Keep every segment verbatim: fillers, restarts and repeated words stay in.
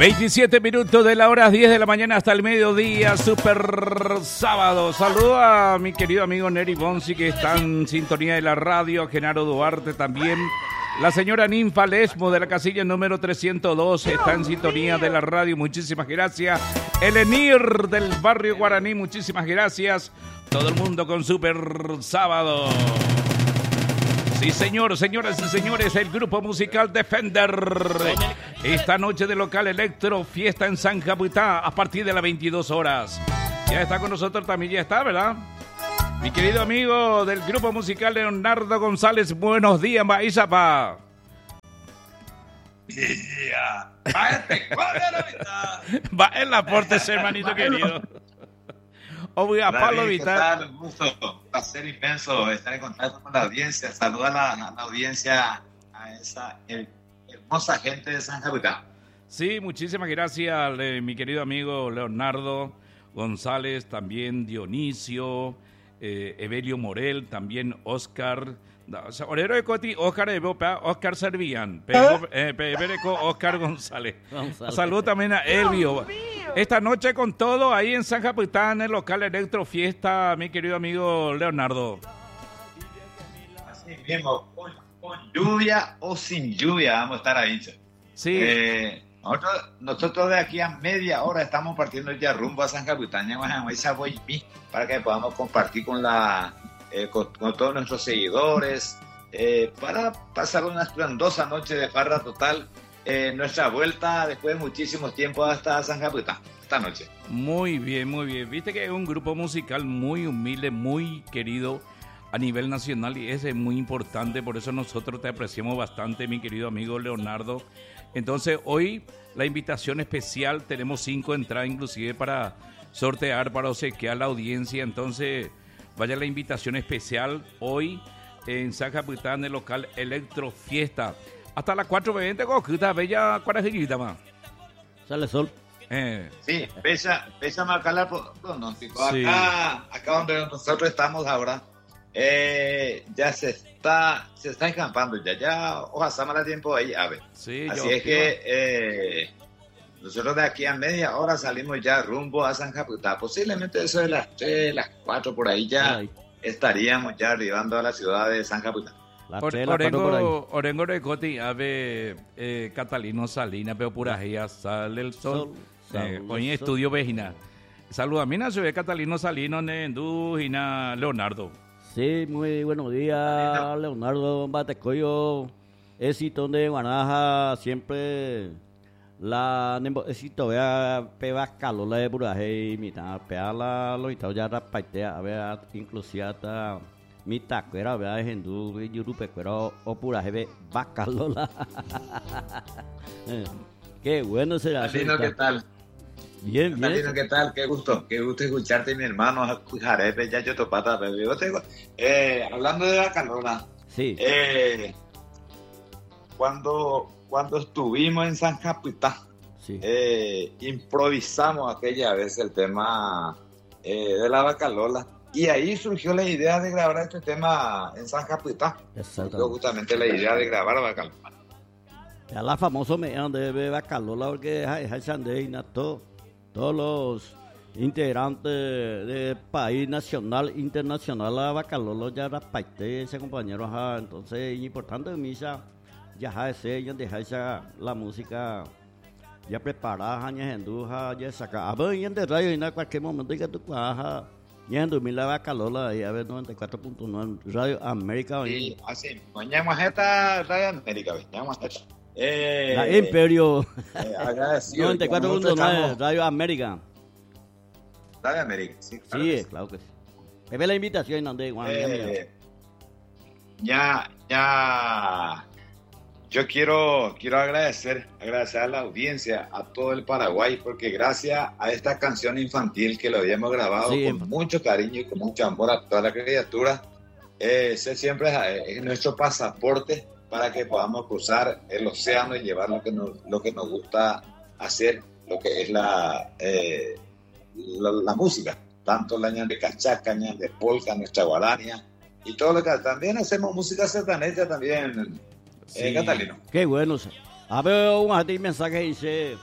veintisiete minutos de la hora diez de la mañana hasta el mediodía, super sábado. Saludo a mi querido amigo Neri Bonsi, que está en sintonía de la radio, a Genaro Duarte también. La señora Ninfa Lesmo de la casilla número trescientos dos está en sintonía de la radio, muchísimas gracias. El Enir del barrio Guaraní, muchísimas gracias. Todo el mundo con super sábado. Sí, señor, señoras y señores, el grupo musical Defender. Esta noche de local electro, fiesta en San Capitán a partir de las veintidós horas. Ya está con nosotros también, ya está, ¿verdad? Mi querido amigo del grupo musical Leonardo González, buenos días, Maizapa. Yeah. Va el aporte, hermanito querido. Obvio, a Pablo Vital. Un gusto, un placer inmenso estar en contacto con la audiencia. Saluda a la, a la audiencia, a esa her, hermosa gente de San Capitán. Sí, muchísimas gracias, eh, mi querido amigo Leonardo González, también Dionisio, eh, Evelio Morel, también Oscar. Orero de Coti, Oscar Evopa, Oscar Servían, Pebereco, Oscar González. González. Salud también a Elvio. Esta noche con todo ahí en San Capitán, en el local Electro Fiesta, mi querido amigo Leonardo. Así mismo, con, con lluvia o sin lluvia vamos a estar ahí. Sí. Eh, nosotros, nosotros de aquí a media hora estamos partiendo ya rumbo a San Capitán, para que podamos compartir con la... Eh, con, con todos nuestros seguidores, eh, para pasar una esplendorosa noche de farra total, eh, nuestra vuelta después de muchísimos tiempos hasta San Capitán, esta noche. Muy bien, muy bien. Viste que es un grupo musical muy humilde, muy querido a nivel nacional y ese es muy importante, por eso nosotros te apreciamos bastante, mi querido amigo Leonardo. Entonces hoy la invitación especial, tenemos cinco entradas inclusive para sortear, para obsequiar a la audiencia, entonces... Vaya la invitación especial hoy en San Capitán, el local Electro Fiesta. Hasta las cuatro veinte, Coquita, bella cuarajillita más. Sale sol. Eh. Sí, pesa, pesa marcar el pronóstico. Sí. Acá, acá donde nosotros estamos ahora, eh, ya se está, se está encampando ya, ya, ojalá más tiempo ahí, a ver. Sí, así yo, es que, eh, nosotros de aquí a media hora salimos ya rumbo a San Capitán. Posiblemente eso de las tres, las cuatro por ahí ya Ay. estaríamos ya arribando a la ciudad de San Capitán. Orengo, Orengo de Coti, ave eh, Catalino Salinas, pero pura ya sale el sol. sol eh, hoy en estudio Vejina. Saluda a mí, soy de Catalino Salinas, Nendú y Leonardo. Sí, muy buenos días, Leonardo Batecoyo. Éxito de Guanaja, siempre. La necesito vea peba calola de buraje mitad pea la lo ita ya rapaitea vea inclusive hasta mitad era vea hindú yurupe pero o buraje ve bacalola. Qué bueno será. Catalino, ¿qué tal? Bien, bien. Catalino, ¿qué tal? Qué gusto, qué gusto escucharte, mi hermano Jarepe, ya yo topata, pero yo tengo eh, hablando de bacalola. Sí. Eh, cuando Cuando estuvimos en San Capitán, sí. eh, improvisamos aquella vez el tema eh, de la bacalola y ahí surgió la idea de grabar este tema en San Capitán. Surgió justamente la idea de grabar la bacalola. Ya la famosa media de bacalola porque hay Sandina, todo, todos los integrantes del país nacional, internacional, la bacalola ya rapaite ese compañero, ajá, entonces es importante misa. Ya se ya deja la música ya preparada ya henduja ya saca a ver en radio en cualquier momento que tú cuaja ya en dos mil la bacalola y a ver noventa y cuatro punto nueve Radio América. Sí, así mañana esta Radio América mañana esta eh la Imperio eh, noventa y cuatro punto nueve Radio América. Radio América, sí, claro. Sí, claro que sí. Me ve la invitación donde eh, ya ya Yo quiero, quiero agradecer, agradecer a la audiencia, a todo el Paraguay, porque gracias a esta canción infantil que lo habíamos grabado sí, con mucho cariño y con mucho amor a toda la criatura, eh, ese siempre es, es nuestro pasaporte para que podamos cruzar el océano y llevar lo que nos, lo que nos gusta hacer, lo que es la, eh, la, la música, tanto la ñan de cachaca, ñan de polka, nuestra guarania, y todo lo que también hacemos música sertaneja también. Sí. Eh, Catalino. Qué bueno. A ver, un mensaje dice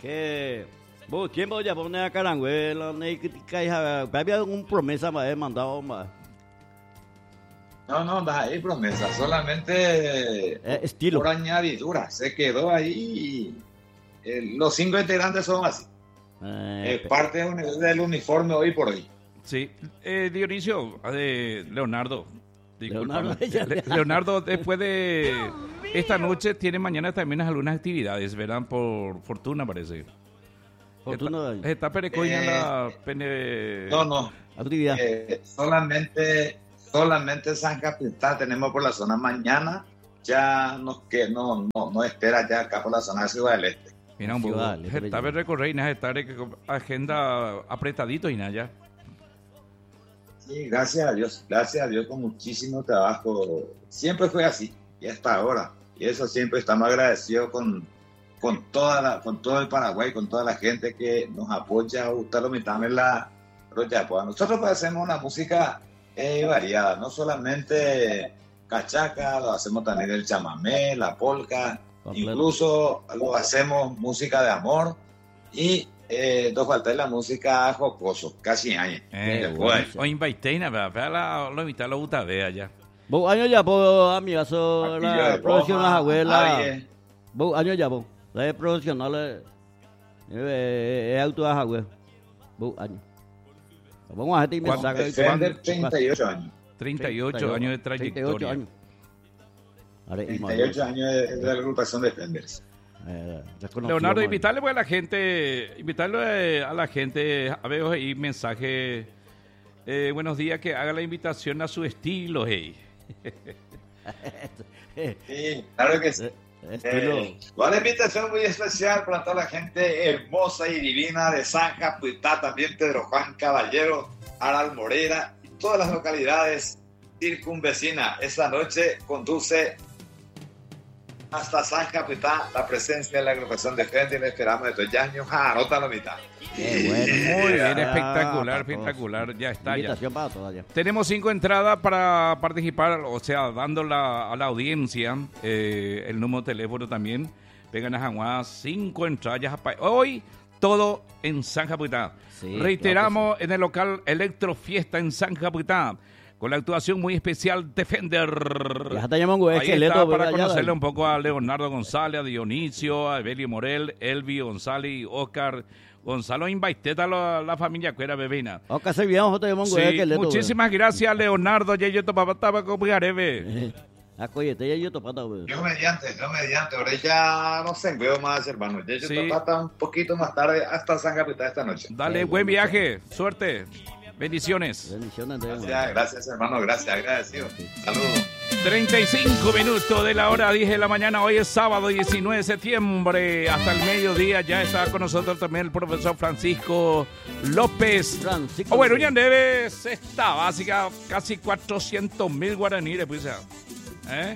Que... Vos, ¿quién voy a poner a Caranguela? Había un promesa más he mandado más. No, no, da ahí promesa, solamente eh, estilo. Por añadidura, se quedó ahí. Eh, los cinco integrantes son así. Eh, eh, parte del uniforme hoy por hoy. Sí, eh, Dionisio, eh, Leonardo. Leonardo, Le, Leonardo, después de esta noche, tiene mañana también algunas actividades, verán, por fortuna parece. Fortuna. Está, está Perecoña en eh, la pene... No, no. Actividad. Eh, solamente, solamente San Capital tenemos por la zona mañana. Ya nos que no, no, no espera ya acá por la zona de Ciudad del Este. Mira, un poco. Está ver recorrer y está agenda apretadito y nada ya. Sí, gracias a Dios, gracias a Dios con muchísimo trabajo. Siempre fue así y hasta ahora. Y eso siempre estamos agradecidos con, con, toda la, con todo el Paraguay, con toda la gente que nos apoya. Usted lo mitad en la Royapoa. Nosotros pues hacemos una música eh, variada, no solamente cachaca, lo hacemos también el chamamé, la polca, completo. Incluso lo hacemos música de amor y Eh, dos falta la música jocoso, casi años. Eh, bueno. O inviteina, pero lo invita a la gusta vea ya. Vos años ya, vos, amigazo, la producción las abuelas. Vos años ya, vos, la profesional es auto de agüe. Vos años. Vamos a hacer mensaje. Defender treinta y ocho años. treinta y ocho años de trayectoria. treinta y ocho años de, de la agrupación Defenders. Eh, Leonardo, man. invitarle pues, a la gente, invitarle a la gente, a ver ahí mensaje, eh, buenos días, que haga la invitación a su estilo, hey. Sí, claro que sí. Eh, una invitación muy especial para toda la gente hermosa y divina de San Capital, también Pedro Juan Caballero, Aral Morera y todas las localidades circunvecinas. Esta noche conduce hasta San Capital la presencia de la agrupación de gente y le esperamos de estos años. Anota la mitad. Qué bueno, muy bien, espectacular, espectacular, ya está ya. Para todas, ya. Tenemos cinco entradas para participar, o sea, dando la, a la audiencia eh, el número de teléfono también. Vengan a Jaguar, cinco entradas. Hoy todo en San Capital. Sí, reiteramos, claro sí. En el local Electrofiesta en San Capital, con la actuación muy especial Defender. Ahí está para conocerle un poco a Leonardo González, a Dionisio, a Evelio Morel, Elvi González y Oscar Gonzalo. Invité a la, la familia Cuera Bebina. Sí, muchísimas gracias, Leonardo. Ya yo topaba estaba con Garebe. Yo mediante, yo mediante. Ahora ya no sé, veo más, hermano. Ya yo sí. topaba un poquito más tarde hasta San Capital esta noche. Dale, buen viaje, suerte. Bendiciones. Bendiciones. Gracias, gracias, hermano. Gracias, agradecido. Saludos. treinta y cinco minutos de la hora diez de la mañana. Hoy es sábado diecinueve de septiembre. Hasta el mediodía ya está con nosotros también el profesor Francisco López. Francisco. Oh, bueno, ya debe esta básica casi cuatrocientos mil guaraníes. Pues, ¿eh?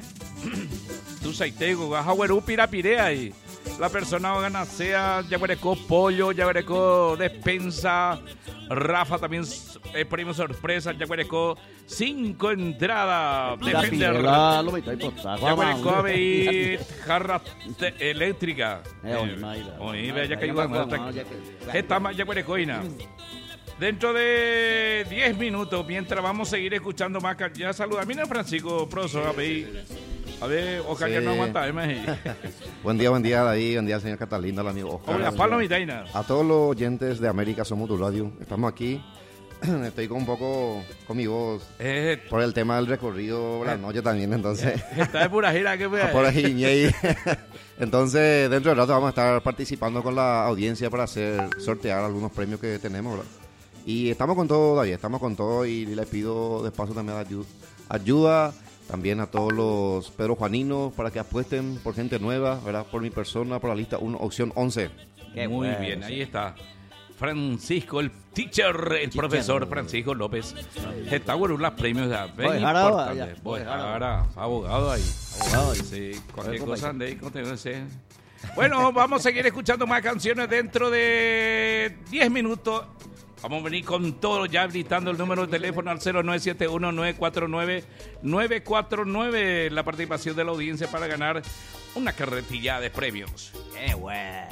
Tu saitego, gajahuerú pirapirea y la persona va a ganar sea yaguarecó pollo, yaguarecó despensa. Rafa también eh, premio sorpresa, yaguarecó cinco entradas. Defender. Yaguarecó a ver jarra eléctrica. Oye, ya que ayuda. Esta más yaguarecoina. Dentro de diez minutos, mientras vamos a seguir escuchando más, ya saluda. Mira, Francisco, profesor, a ver, a ver, Oscar, sí. Que no aguanta. Buen día, buen día, David, buen día, señor Catalina, el amigo Oscar. Hola, Pablo Mitaina. A todos los oyentes de América Somos Tu Radio, estamos aquí. Estoy con un poco con mi voz eh, por el tema del recorrido por la noche también, entonces. Está de pura gira, ¿qué fue? Por ahí, entonces, dentro del rato vamos a estar participando con la audiencia para hacer sortear algunos premios que tenemos, ¿verdad? Y estamos con todo, David, estamos con todo y les pido de paso también ayuda, ayuda también a todos los Pedro Juaninos para que apuesten por gente nueva, ¿verdad? Por mi persona, por la lista uno, opción once. Qué muy bueno, bien, ahí está. Francisco, el teacher, el teacher, profesor Francisco López. Está bueno los premios. Ven, importante. Ahora, abogado ahí. Abogado ahí. Sí, cualquier cosa ande ahí. Bueno, vamos a seguir escuchando más canciones dentro de diez minutos. Vamos a venir con todo, ya gritando el número de teléfono al cero nueve siete uno, nueve cuatro nueve, nueve cuatro nueve. La participación de la audiencia para ganar una carretilla de premios. ¡Qué bueno!